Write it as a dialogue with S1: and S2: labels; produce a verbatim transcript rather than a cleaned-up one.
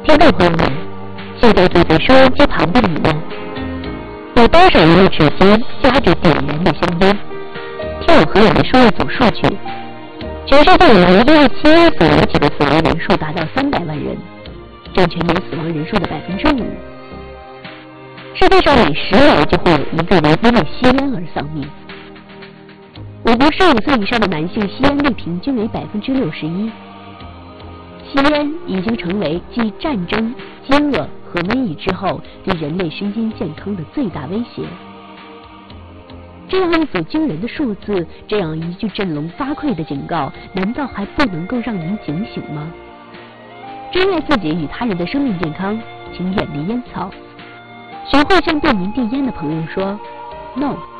S1: 听众朋友们，现在坐在收音机旁的你们，有多少人的指尖夹着点燃的香烟？听我和你们说一组数据：全世界以来，因为吸烟所引起的死亡人数达到三百万人，占全年死亡人数的百分之五。世界上每十人就会有一个人因为吸烟而丧命。我国十五岁以上的男性吸烟率平均为百分之六十一。吸烟已经成为继战争、饥饿和瘟疫之后对人类身心健康的最大威胁。这样一组惊人的数字，这样一句振聋发聩的警告，难道还不能够让您警醒吗？珍爱自己与他人的生命健康，请远离烟草。学会向便民递烟的朋友说 ：“No。”